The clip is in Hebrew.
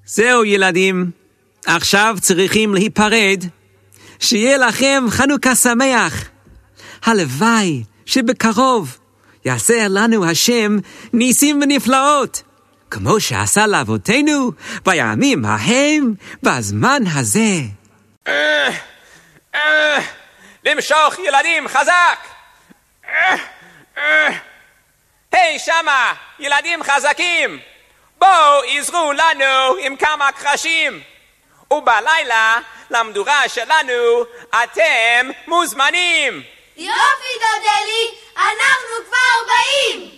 זהו ילדים, עכשיו צריכים להיפרד. שיהיה לכם חנוכה שמח. הלוואי שבקרוב יעשה לנו השם ניסים ונפלאות, כמו שעשה לאבותינו בימים ההם בזמן הזה. למשוך ילדים חזק. היי שמה, ילדים חזקים, בואו עזרו לנו עם כמה קרשים, ובלילה למדורה שלנו אתם מוזמנים. יופי דודלי, אנחנו כבר באים.